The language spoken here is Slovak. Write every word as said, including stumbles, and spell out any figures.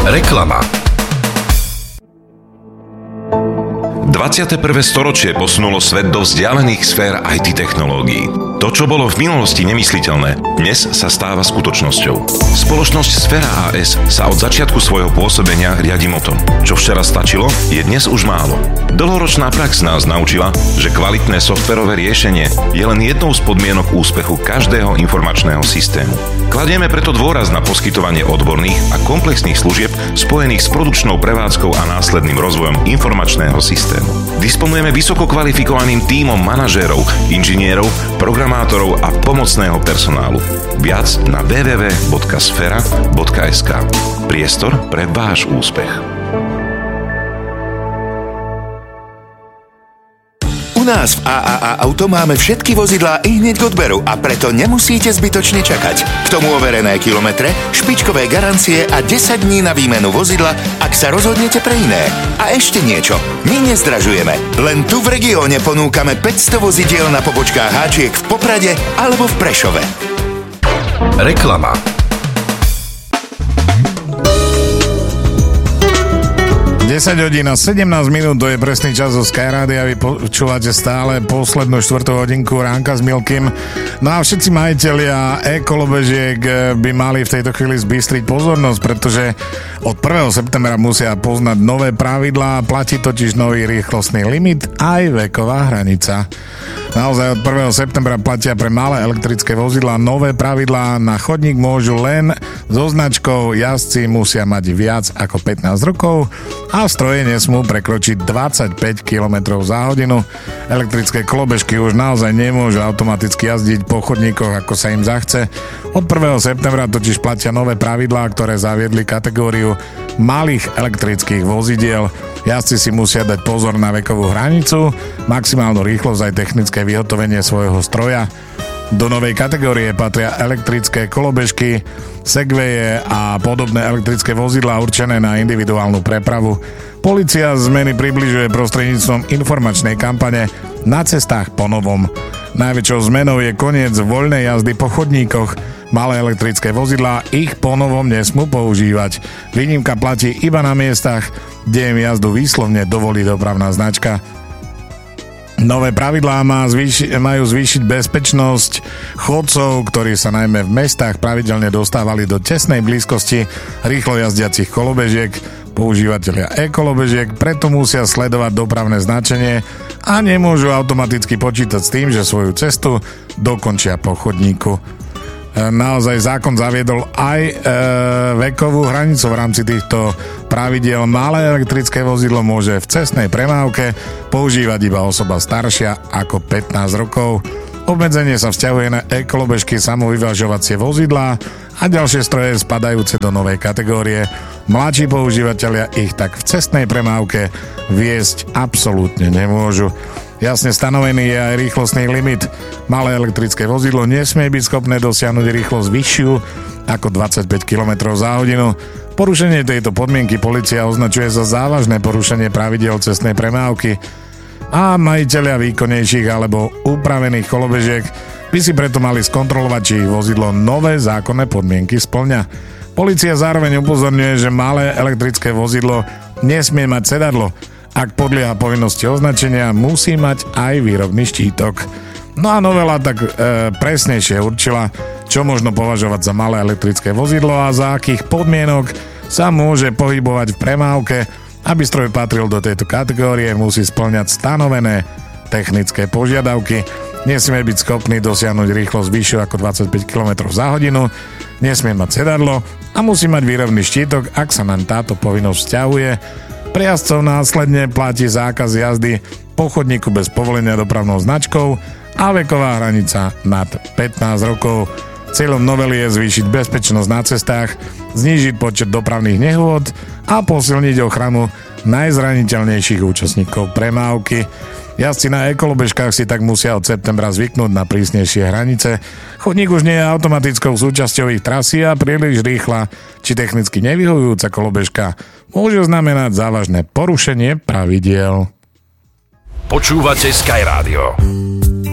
Reklama. dvadsiate prvé storočie posunulo svet do vzdialených sfér í té technológií. To, čo bolo v minulosti nemysliteľné, dnes sa stáva skutočnosťou. Spoločnosť Sfera á es sa od začiatku svojho pôsobenia riadi motom. Čo včera stačilo, je dnes už málo. Dlhoročná prax nás naučila, že kvalitné softverové riešenie je len jednou z podmienok úspechu každého informačného systému. Kladieme preto dôraz na poskytovanie odborných a komplexných služieb spojených s produkčnou prevádzkou a následným rozvojom informačného systému. Disponujeme vysoko kvalifikovaným tímom manažérov, inžinierov, programátorov a pomocného personálu. Viac na w w w bodka sfera bodka es ká. Priestor pre váš úspech. U nás v á á á Auto máme všetky vozidlá i hneď k odberu a preto nemusíte zbytočne čakať. K tomu overené kilometre, špičkové garancie a desať dní na výmenu vozidla, ak sa rozhodnete pre iné. A ešte niečo. My nezdražujeme. Len tu v regióne ponúkame päťsto vozidiel na pobočkách háčiek v Poprade alebo v Prešove. Reklama. desať hodín a sedemnásť minút, to je presný čas zo Sky Rádia. Vy počúvate stále poslednú štvrtú hodinku Ránka s Milkym. No a všetci majitelia ekolobežiek by mali v tejto chvíli zbystriť pozornosť, pretože od prvého septembra musia poznať nové pravidlá, platí totiž nový rýchlostný limit aj veková hranica. Naozaj od prvého septembra platia pre malé elektrické vozidlá nové pravidlá. Na chodník môžu len so značkou, jazdci musia mať viac ako pätnásť rokov a v stroje nesmú prekročiť dvadsaťpäť kilometrov za hodinu. Elektrické kolobežky už naozaj nemôžu automaticky jazdiť po chodníkoch, ako sa im zachce. Od prvého septembra totiž platia nové pravidlá, ktoré zaviedli kategóriu malých elektrických vozidiel. Jazdci si musia dať pozor na vekovú hranicu, maximálnu rýchlosť aj technické vyhotovenie svojho stroja. Do novej kategórie patria elektrické kolobežky, segwaye a podobné elektrické vozidlá určené na individuálnu prepravu. Polícia zmeny približuje prostredníctvom informačnej kampane Na cestách po novom. Najväčšou zmenou je koniec voľnej jazdy po chodníkoch. Malé elektrické vozidlá ich po novom nesmú používať. Výnimka platí iba na miestach, kde im jazdu výslovne dovolí dopravná značka. Nové pravidlá má zvýši- majú zvýšiť bezpečnosť chodcov, ktorí sa najmä v mestách pravidelne dostávali do tesnej blízkosti rýchlo jazdiacich kolobežiek. Používatelia ekolobežiek preto musia sledovať dopravné značenie a nemôžu automaticky počítať s tým, že svoju cestu dokončia po chodníku. Naozaj zákon zaviedol aj e, vekovú hranicu. V rámci týchto pravidiel malé elektrické vozidlo môže v cestnej premávke používať iba osoba staršia ako pätnásť rokov. Obmedzenie sa vzťahuje na ekolobežky, samovyvažovacie vozidlá a ďalšie stroje spadajúce do novej kategórie. Mladší používatelia ich tak v cestnej premávke viesť absolútne nemôžu. Jasne stanovený je aj rýchlostný limit. Malé elektrické vozidlo nesmie byť schopné dosiahnuť rýchlosť vyššiu ako dvadsaťpäť kilometrov za hodinu. Porušenie tejto podmienky polícia označuje za závažné porušenie pravidiel cestnej premávky a majitelia výkonnejších alebo upravených kolobežiek by si preto mali skontrolovať, či ich vozidlo nové zákonné podmienky spĺňa. Polícia zároveň upozorňuje, že malé elektrické vozidlo nesmie mať sedadlo. Ak podlieha povinnosti označenia, musí mať aj výrobný štítok. No a novela tak e, presnejšie určila, čo možno považovať za malé elektrické vozidlo a za akých podmienok sa môže pohybovať v premávke. Aby stroj patril do tejto kategórie, musí spĺňať stanovené technické požiadavky. Nesmie byť schopný dosiahnuť rýchlosť vyššiu ako dvadsaťpäť kilometrov za hodinu, nesmie mať sedadlo a musí mať výrobný štítok, ak sa nám táto povinnosť vzťahuje. Pre jazdcov následne platí zákaz jazdy po chodníku bez povolenia dopravnou značkou a veková hranica nad pätnásť rokov. Cieľom novely je zvýšiť bezpečnosť na cestách, znížiť počet dopravných nehôd a posilniť ochranu najzraniteľnejších účastníkov premávky. Jazdci na ekolobežkách si tak musia od septembra zvyknúť na prísnejšie hranice. Chodník už nie je automatickou súčasťou ich trasy a príliš rýchla či technicky nevyhovujúca kolobežka môže znamenať závažné porušenie pravidiel. Počúvate Sky Rádio.